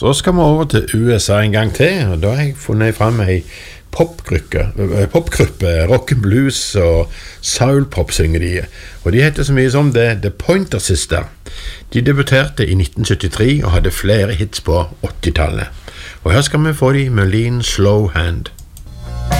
Så skal vi over til USA en gang til, og da har jeg funnet frem en popgruppe, rock and blues og soulpop synger de, og de heter så mye som The Pointer Sister. De debuterte i 1973 og hadde flere hits på 80-tallet. Og her skal vi få de med Lean Slow Hand.